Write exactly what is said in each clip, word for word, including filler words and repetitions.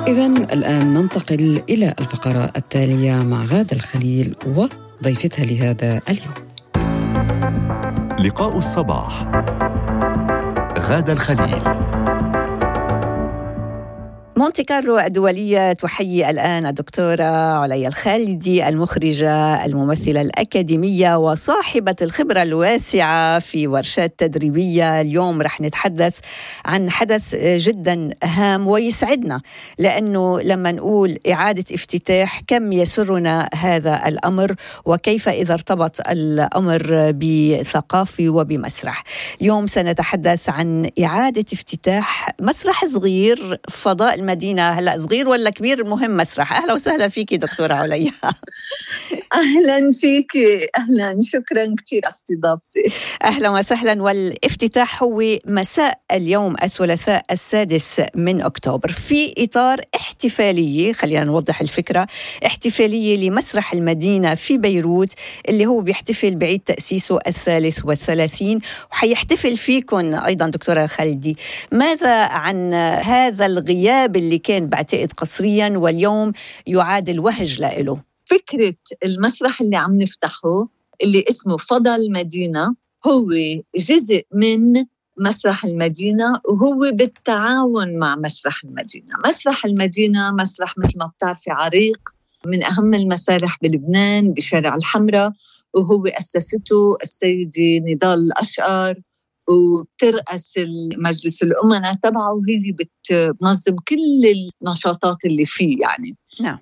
إذن الآن ننتقل إلى الفقرة التالية مع غادة الخليل وضيفتها لهذا اليوم. لقاء الصباح. غادة الخليل. مونتي كارلو الدولية تحيي الآن الدكتورة عليا الخالدي، المخرجة الممثلة الأكاديمية وصاحبة الخبرة الواسعة في ورشات تدريبية. اليوم رح نتحدث عن حدث جدا هام ويسعدنا، لأنه لما نقول إعادة افتتاح كم يسرنا هذا الأمر، وكيف إذا ارتبط الأمر بثقافي وبمسرح. اليوم سنتحدث عن إعادة افتتاح مسرح صغير فضاء المدينة. هلأ صغير ولا كبير؟ المهم مسرح. أهلا وسهلا فيكي دكتورة عليا. أهلا فيكي. أهلا، شكرا كثير على استضافتي. أهلا وسهلا. والافتتاح هو مساء اليوم الثلاثاء السادس من أكتوبر في إطار احتفالية، خلينا نوضح الفكرة، احتفالية لمسرح المدينة في بيروت اللي هو بيحتفل بعيد تأسيسه الثالث والثلاثين، وحيحتفل فيكم أيضا دكتورة خالدي. ماذا عن هذا الغياب اللي كان بعتقد قصريا واليوم يعاد الوهج له؟ فكرة المسرح اللي عم نفتحه اللي اسمه فضاء المدينة هو جزء من مسرح المدينة، وهو بالتعاون مع مسرح المدينة. مسرح المدينة مسرح مثل ما بتعرفي عريق، من أهم المسارح بلبنان بشارع الحمراء، وهو أسسته السيدة نضال الأشقر، وبترأس المجلس الأمناء تبعه، وهي بتنظم كل النشاطات اللي فيه يعني. نعم.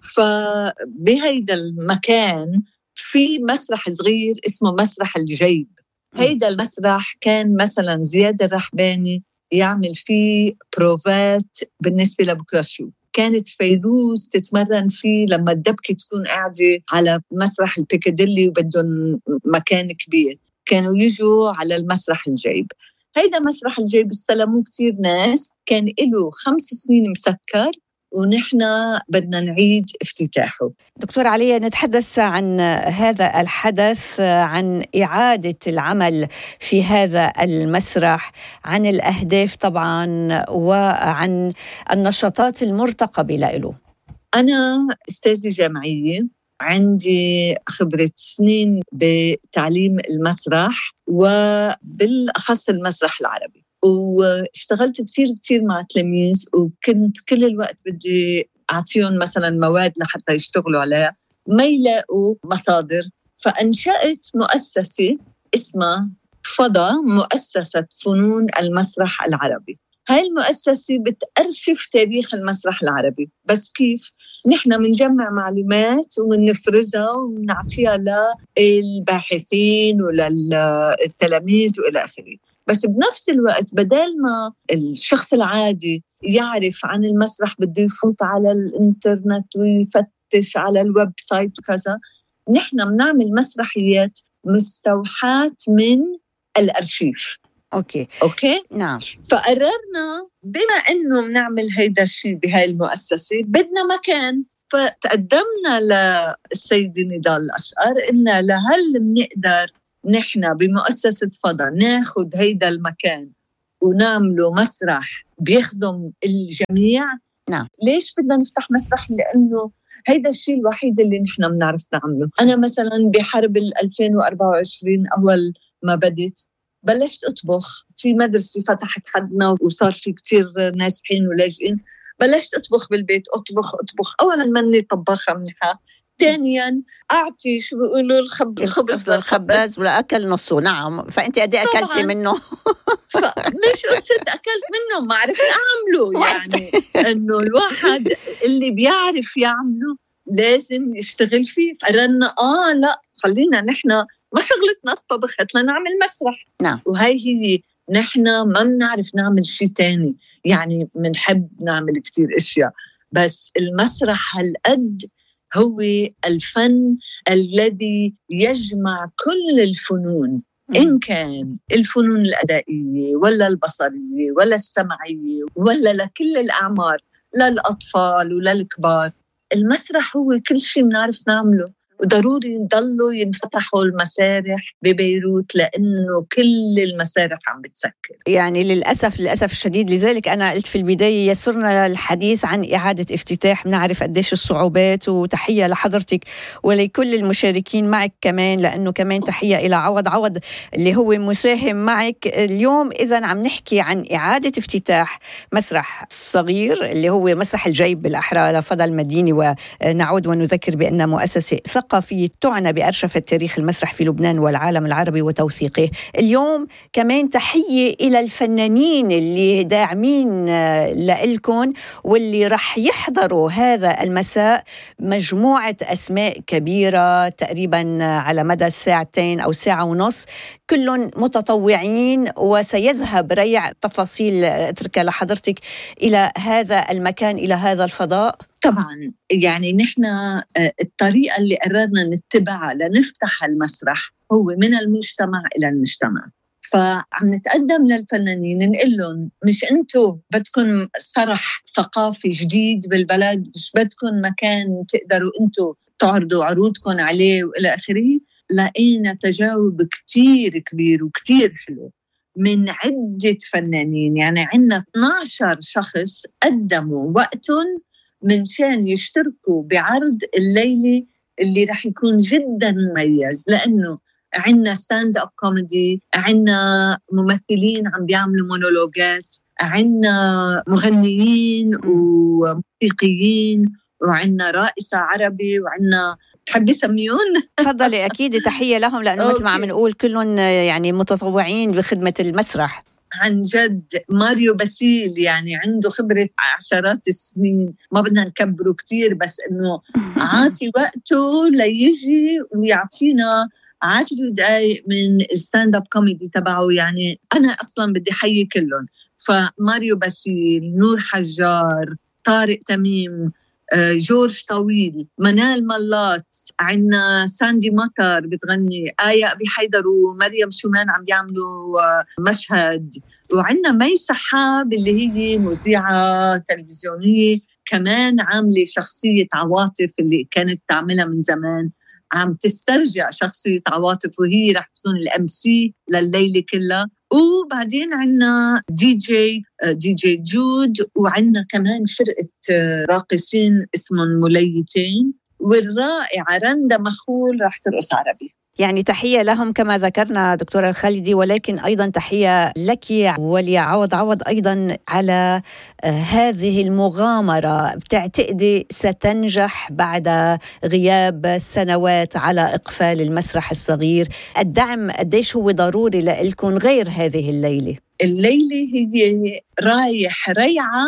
فبهيدا المكان في مسرح صغير اسمه مسرح الجيب. هيدا المسرح كان مثلا زياد الرحباني يعمل فيه بروفات بالنسبة لبكرة شو. كانت فيروز تتمرن فيه لما الدبكة تكون قاعدة على مسرح البيكاديلي وبدهم مكان كبير، كانوا يجوا على المسرح الجيب. هيدا مسرح الجيب استلموه كتير ناس، كان له خمس سنين مسكر، ونحن بدنا نعيد افتتاحه. دكتور عليا، نتحدث عن هذا الحدث، عن إعادة العمل في هذا المسرح، عن الأهداف طبعا، وعن النشاطات المرتقبة له. أنا أستاذة جامعية، عندي خبرة سنين بتعليم المسرح وبالأخص المسرح العربي، واشتغلت كتير كتير مع تلاميذ، وكنت كل الوقت بدي أعطيهم مثلا مواد لحتى يشتغلوا عليها، ما يلاقوا مصادر. فأنشأت مؤسسة اسمها فضاء، مؤسسة فنون المسرح العربي. هاي المؤسسة بتأرشف تاريخ المسرح العربي، بس كيف؟ نحن منجمع معلومات ومنفرزها ومنعطيها للباحثين وللتلاميذ وإلى آخره. بس بنفس الوقت بدل ما الشخص العادي يعرف عن المسرح بده يفوت على الانترنت ويفتش على الويب سايت وكذا، نحن بنعمل مسرحيات مستوحاة من الأرشيف. أوكي. أوكي؟ نعم. فقررنا بما إنه بنعمل هيدا الشيء بهاي المؤسسة بدنا مكان، فتقدمنا للسيدة نضال الأشقر إننا لهل بنقدر نحن بمؤسسة فضاء ناخد هيدا المكان ونعمله مسرح بيخدم الجميع. نعم. ليش بدنا نفتح مسرح؟ لأنه هيدا الشيء الوحيد اللي نحن بنعرف نعمله. أنا مثلا بحرب ألفين وأربعة وعشرين أول ما بدت بلشت أطبخ في مدرسة فتحت حدنا، وصار في كتير ناسحين ولاجئين. بلشت أطبخ بالبيت، أطبخ أطبخ أولاً مني طباخة منيحة، ثانياً أعطي شو بيقولوا الخب الخبز للخباز ولا أكل نصه. نعم. فأنت قد إيه أكلتي منه؟ مش قصة أكلت منه، ما عرفت أعمله. يعني إنه الواحد اللي بيعرف يعمله لازم يشتغل فيه. فقررنا آه لا خلينا نحن ما شغلتنا الطبخ، هتلا نعمل مسرح. نعم. وهي هي نحن ما بنعرف نعمل شيء تاني، يعني منحب نعمل كتير اشياء، بس المسرح هالقد هو الفن الذي يجمع كل الفنون، إن كان الفنون الأدائية ولا البصرية ولا السمعية ولا لكل الأعمار، للأطفال ولا الكبار. المسرح هو كل شيء بنعرف نعمله. وضروري يضلوا ينفتحوا المسارح ببيروت لأنه كل المسارح عم بتسكر. يعني للأسف للأسف الشديد، لذلك أنا قلت في البداية يسرنا الحديث عن إعادة افتتاح، بنعرف قديش الصعوبات، وتحية لحضرتك ولكل المشاركين معك كمان، لأنه كمان تحية إلى عوض عوض اللي هو مساهم معك اليوم. إذن عم نحكي عن إعادة افتتاح مسرح صغير اللي هو مسرح الجيب بالأحرى لفضل المدينة، ونعود ونذكر بأن مؤسسة ثقافية تعنى بأرشفة تاريخ المسرح في لبنان والعالم العربي وتوثيقه. اليوم كمان تحية إلى الفنانين اللي داعمين لإلكن واللي رح يحضروا هذا المساء، مجموعة أسماء كبيرة تقريبا على مدى ساعتين أو ساعة ونص، كلهم متطوعين، وسيذهب ريع تفاصيل اتركها لحضرتك إلى هذا المكان، إلى هذا الفضاء. طبعا يعني نحن الطريقة اللي قررنا نتبعها لنفتح المسرح هو من المجتمع إلى المجتمع. فعم نتقدم للفنانين نقول لهم مش أنتوا بدكم صرح ثقافي جديد بالبلد، مش بدكم مكان تقدروا أنتوا تعرضوا عروضكم عليه وإلى آخره. لقينا تجاوب كتير كبير وكتير حلو من عدة فنانين، يعني عنا اثني عشر شخص قدموا وقتهم من شان يشتركوا بعرض الليلة اللي رح يكون جدا مميز، لأنه عنا ستاند اب كوميدي، عنا ممثلين عم بيعملوا مونولوجات، عنا مغنيين وموسيقيين، وعنا رائسة عربي، وعنا تحبي سميون؟ تفضلي. أكيد تحية لهم، لأنه مثل ما عم نقول كلهم يعني متطوعين بخدمة المسرح. عن جد ماريو باسيل يعني عنده خبرة عشرات السنين، ما بدنا نكبره كتير، بس إنه عاطي وقته ليجي ويعطينا عشر دقايق من الستاند اب كوميدي تبعه. يعني أنا أصلا بدي حيي كلهم، فماريو باسيل، نور حجار، طارق تميم، جورج طويل، منال ملات، عنا ساندي مطر بتغني، آية أبي حيدر ومريم شومان عم بيعملوا مشهد، وعنا مي سحاب اللي هي مذيعة تلفزيونية كمان عاملة شخصية عواطف اللي كانت تعملها من زمان، عم تسترجع شخصية عواطف وهي رح تكون الام سي لليلة كلها. وبعدين عنا دي جي دي جي جود، وعنا كمان فرقة راقصين اسمهم مليتين، والرائعة رندا مخول رح ترقص عربي. يعني تحية لهم كما ذكرنا دكتورة الخالدي، ولكن أيضا تحية لك ولعوض عوض أيضا على هذه المغامرة. بتعتقدي ستنجح بعد غياب سنوات على إقفال المسرح الصغير؟ الدعم قديش هو ضروري لإلكم غير هذه الليلة؟ الليلة هي رايح ريعة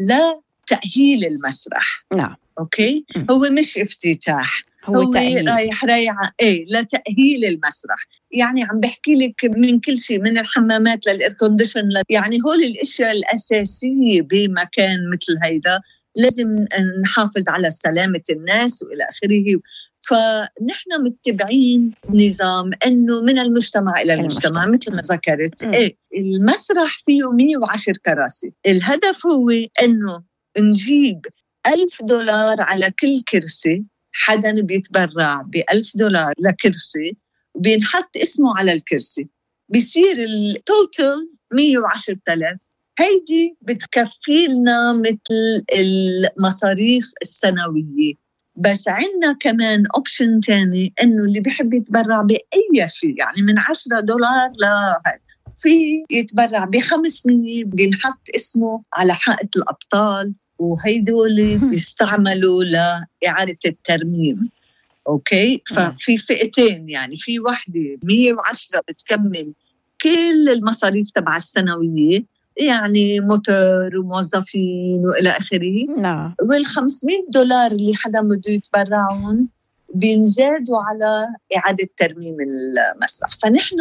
لتأهيل المسرح. نعم. أوكي. م. هو مش افتتاح، هو, هو رايح رايحة ايه لتأهيل المسرح. يعني عم بحكي لك من كل شيء، من الحمامات للإيركونديشن، يعني هول الاشياء الأساسية بمكان مثل هيدا لازم نحافظ على سلامة الناس وإلى آخره. فنحن متبعين نظام انه من المجتمع الى المجتمع, المجتمع. مثل ما ذكرت. ايه المسرح فيه مية وعشرة كراسي. الهدف هو انه نجيب ألف دولار على كل كرسي، حدا بيتبرع بألف دولار لكرسي وبينحط اسمه على الكرسي، بيصير التوتال مية وعشرة آلاف. هيدي بتكفي لنا مثل المصاريف السنوية. بس عندنا كمان اوبشن تاني، انه اللي بيحب يتبرع بأي شيء، يعني من عشرة دولار لا في يتبرع بخمسمية، بينحط اسمه على حائط الأبطال، وهيدول بيستعملوا لإعادة الترميم. أوكي. ففي فئتين، يعني في واحدة مية وعشرة بتكمل كل المصاريف تبع السنوية، يعني موتور وموظفين وإلى آخره. نعم. والخمسمية دولار اللي حدا بده يتبرعون بينزادوا على إعادة ترميم المسرح. فنحن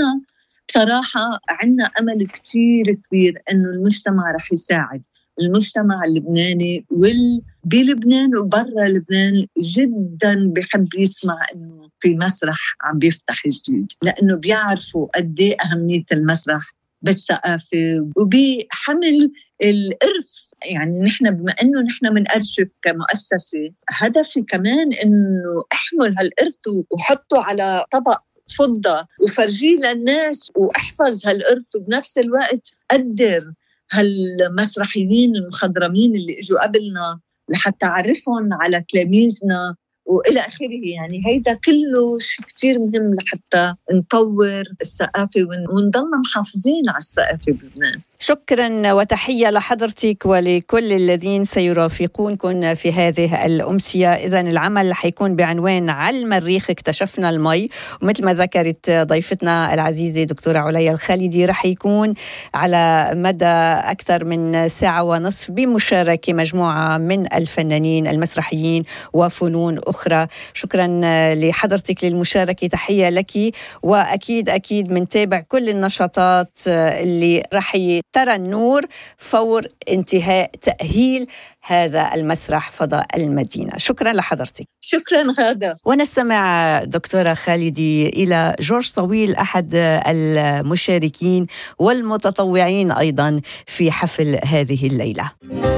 بصراحة عنا أمل كتير كبير إنه المجتمع رح يساعد، المجتمع اللبناني وبلبنان وبرا لبنان جدا بيحب يسمع إنه في مسرح عم بيفتح جديد، لأنه بيعرفوا قد إيه أهمية المسرح بالثقافة وبحمل الإرث. يعني نحن بما أنه نحن من أرشف كمؤسسة، هدفي كمان أنه أحمل هالإرث وحطه على طبق فضة وفرجيه للناس وأحفظ هالإرث، وبنفس الوقت قدر هالمسرحيين المخضرمين اللي إجوا قبلنا لحتى أعرفهم على تلاميذنا وإلى آخره. يعني هيدا كله شيء كتير مهم لحتى نطور الثقافة ونضلنا محافظين على الثقافة بلبنان. شكرا وتحية لحضرتك ولكل الذين سيرافقونكم في هذه الأمسية. إذن العمل حيكون بعنوان على المريخ اكتشفنا المي، ومثل ما ذكرت ضيفتنا العزيزة دكتورة عليا الخالدي رح يكون على مدى أكثر من ساعة ونصف بمشاركة مجموعة من الفنانين المسرحيين وفنون أخرى. شكرا لحضرتك للمشاركة، تحية لك، وأكيد أكيد منتابع كل النشاطات اللي رح ترى النور فور انتهاء تأهيل هذا المسرح فضاء المدينة. شكرا لحضرتك. شكرا غادة. ونستمع دكتورة خالدي إلى جورج طويل، أحد المشاركين والمتطوعين أيضا في حفل هذه الليلة.